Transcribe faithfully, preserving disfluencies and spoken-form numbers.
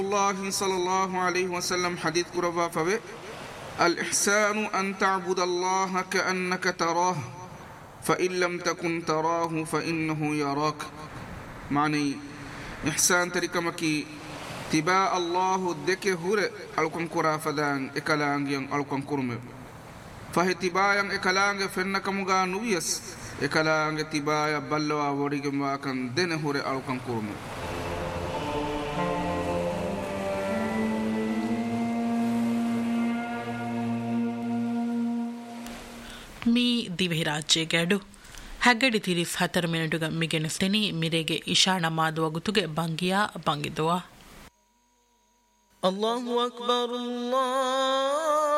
الله صلى الله عليه وسلم حديث قربا فبه الإحسان أن تعبد الله كأنك تراه فإن لم تكن تراه فإنه يراك. معني إحسان تركمكي تبا الله دك هور ألكم كرا فدان إكلانجين ألكم كرمه فهي تبايا إكلانج فنك مغا نويس إكلانج تبايا بلوا وريجم واكن دين هور ألكم كرمه. ಮೀ ದಿವಿರಾಜ್ಯ ಗಡು ಹಗ್ಗಡಿ ತಿರಿಫ್ ಹತ್ತರ ಮಿನಿಟುಗ ಮಿಗೆನಿಫ್ಟೆನಿ ಮಿರೆಗೆ ಇಶಾಣ ಮಾದುವ ಗುತುಗೆ ಬಂಗಿಯಾ ಬಂಗಿದುವ. ಅಲ್ಲಾಹು ಅಕ್ಬರ್ ಅಲ್ಲಾಹ್